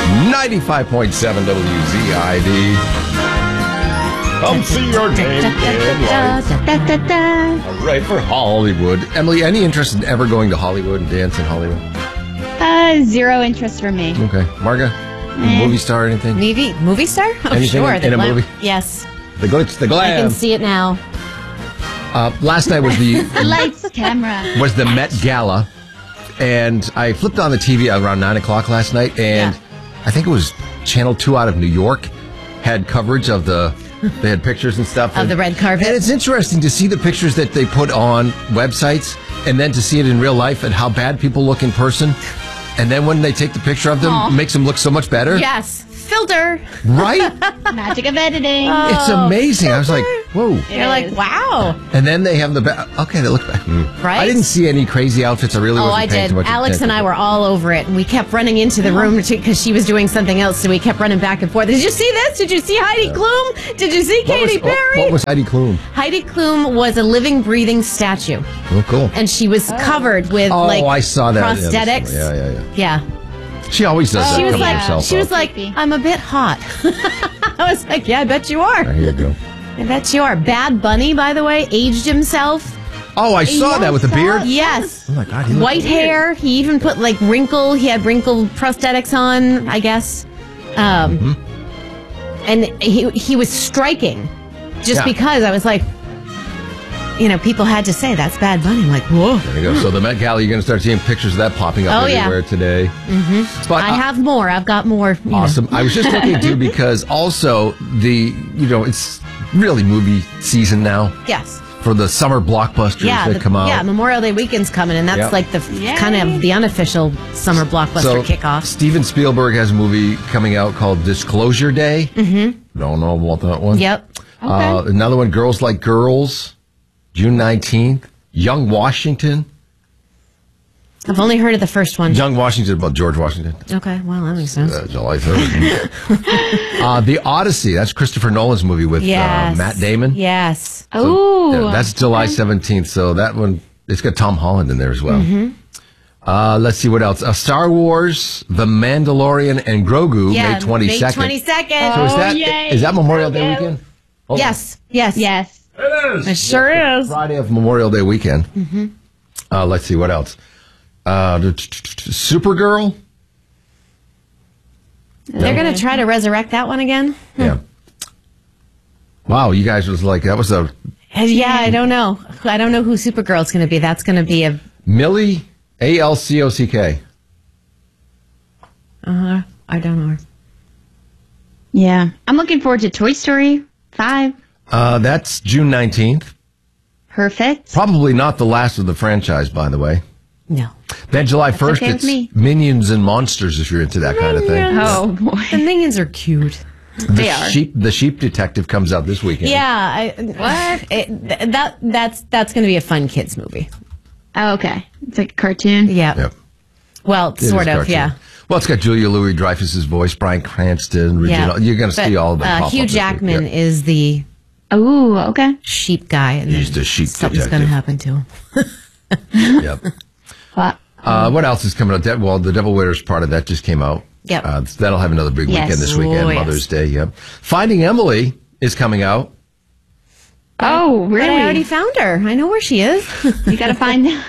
95.7 WZID. Come see your day in life. All right, for Hollywood. Emily, any interest in ever going to Hollywood and dance in Hollywood? Zero interest for me. Okay. Marga? Movie star or anything? Movie star? Oh, anything sure. in a movie? Yes. The glitz, the glam. I can see it now. Last night was the Lights, camera. Was the Met Gala, and I flipped on the TV around 9 o'clock last night, and I think it was Channel 2 out of New York had coverage of they had pictures and stuff. Of the red carpet. And it's interesting to see the pictures that they put on websites, and then to see it in real life and how bad people look in person. And then when they take the picture of them, it makes them look so much better. Yes. Filter. Right? Magic of editing. It's amazing. I was like, whoa. You're like, wow. And then they have okay, they look bad. Right? I didn't see any crazy outfits. I really wasn't paying too much Alex attention. and I were all over it, and we kept running into the room because she was doing something else, so we kept running back and forth. Did you see this? Did you see Heidi Klum? Did you see Katy Perry? What was Heidi Klum? Heidi Klum was a living, breathing statue. Oh, cool. And she was covered with, I saw that. prosthetics. Yeah. Yeah. She always does that. She was Cover like, herself up. I'm a bit hot. I was like, yeah, I bet you are. Here you go. I bet you are. Bad Bunny, by the way, aged himself. Oh, I saw that with the beard. Yes. Oh my God, he looked White hair. He even put he had wrinkle prosthetics on, I guess. And he was striking just because I was like, people had to say that's Bad Bunny. I'm like, whoa. There you go. So the Met Gala, you're going to start seeing pictures of that popping up everywhere today. Mm-hmm. But, I have more. I've got more. Awesome. I was just looking too because also it's really movie season now. Yes. For the summer blockbusters that come out. Yeah, Memorial Day weekend's coming, and that's like the kind of the unofficial summer blockbuster kickoff. Steven Spielberg has a movie coming out called Disclosure Day. Mm-hmm. Don't know about that one. Yep. Okay. Another one, Girls Like Girls, June 19th. Young Washington. I've only heard of the first one. Young Washington, about George Washington. Okay, well, that makes sense. July 3rd. The Odyssey, that's Christopher Nolan's movie with Matt Damon. Yes. So, that's July 17th, so that one, it's got Tom Holland in there as well. Mm-hmm. Let's see what else. Star Wars, The Mandalorian, and Grogu, May 22nd. May 22nd. So is that Memorial Day weekend? Yes. It is. It sure is. Friday of Memorial Day weekend. Mm-hmm. Let's see what else. Supergirl. They're going to try to resurrect that one again? Yeah. Wow, you guys was like, that was a... Yeah, I don't know. I don't know who Supergirl's going to be. That's going to be a... Millie, Alcock. I don't know her. Yeah. I'm looking forward to Toy Story 5. That's June 19th. Perfect. Probably not the last of the franchise, by the way. No. Then July 1st, it's Minions and Monsters, if you're into that kind of thing. Oh, boy. The Minions are cute. They are. The Sheep Detective comes out this weekend. Yeah. That's going to be a fun kids movie. Oh, okay. It's like a cartoon? Yeah. Yep. Well, sort of, yeah. Well, it's got Julia Louis-Dreyfus's voice, Bryan Cranston, Regina. You're going to see all of them pop up Hugh this Jackman week. is the sheep guy. And he's the sheep something's detective. Something's going to happen to him. Yep. What else is coming out? Well, The Devil Wears Prada, that just came out. Yep. That'll have another big weekend this weekend, Mother's Day. Yep. Finding Emily is coming out. Oh, really? But I already found her. I know where she is. You got to find her.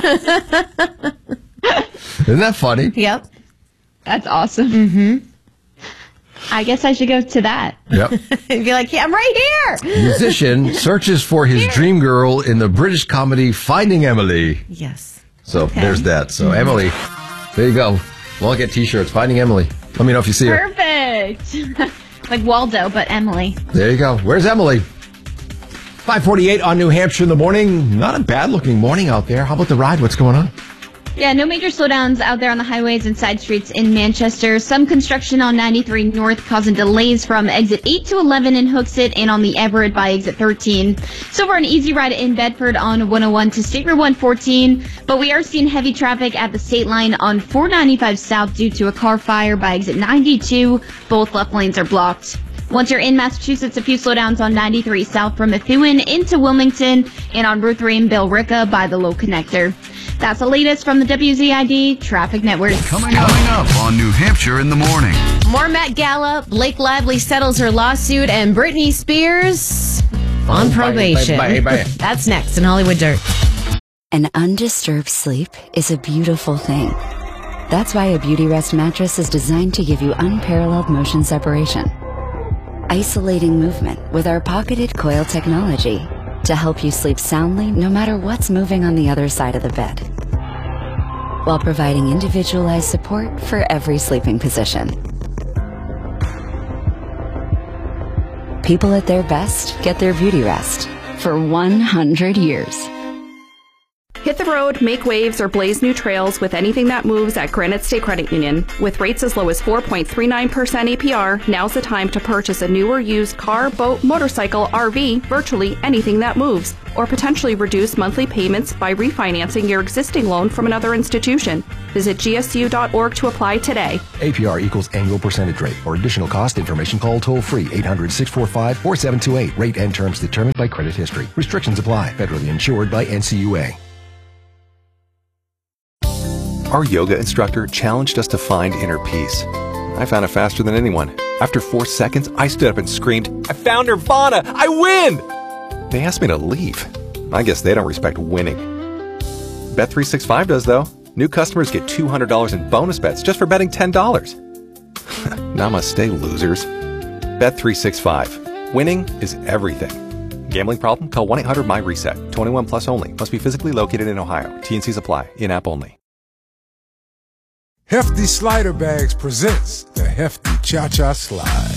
Isn't that funny? Yep. That's awesome. Mm-hmm. I guess I should go to that. Yep. And be like, I'm right here. Musician searches for his dream girl in the British comedy Finding Emily. Yes. So there's that. So Emily, there you go. We'll get T-shirts. Finding Emily. Let me know if you see her. Perfect. Like Waldo, but Emily. There you go. Where's Emily? 5:48 on New Hampshire in the morning. Not a bad-looking morning out there. How about the ride? What's going on? Yeah, no major slowdowns out there on the highways and side streets in Manchester. Some construction on 93 North causing delays from exit 8 to 11 in Hooksett and on the Everett by exit 13. So far, an easy ride in Bedford on 101 to State Road 114. But we are seeing heavy traffic at the state line on 495 South due to a car fire by exit 92. Both left lanes are blocked. Once you're in Massachusetts, a few slowdowns on 93 south from Methuen into Wilmington and on Route 3 in Billerica by the Low Connector. That's the latest from the WZID Traffic Network. Coming up on New Hampshire in the Morning. More Met Gala, Blake Lively settles her lawsuit, and Britney Spears on probation. That's next in Hollywood Dirt. An undisturbed sleep is a beautiful thing. That's why a Beauty Rest mattress is designed to give you unparalleled motion separation. Isolating movement with our pocketed coil technology to help you sleep soundly no matter what's moving on the other side of the bed, while providing individualized support for every sleeping position. People at their best get their Beauty Rest for 100 years. Hit the road, make waves, or blaze new trails with anything that moves at Granite State Credit Union. With rates as low as 4.39% APR, now's the time to purchase a new or used car, boat, motorcycle, RV, virtually anything that moves, or potentially reduce monthly payments by refinancing your existing loan from another institution. Visit gsu.org to apply today. APR equals annual percentage rate. For additional cost information, call toll-free 800-645-4728. Rate and terms determined by credit history. Restrictions apply. Federally insured by NCUA. Our yoga instructor challenged us to find inner peace. I found it faster than anyone. After 4 seconds, I stood up and screamed, "I found Nirvana! I win!" They asked me to leave. I guess they don't respect winning. Bet365 does, though. New customers get $200 in bonus bets just for betting $10. Namaste, losers. Bet365. Winning is everything. Gambling problem? Call 1-800-MY-RESET. 21 plus only. Must be physically located in Ohio. T&Cs apply. In-app only. Hefty Slider Bags presents the Hefty Cha-Cha Slide.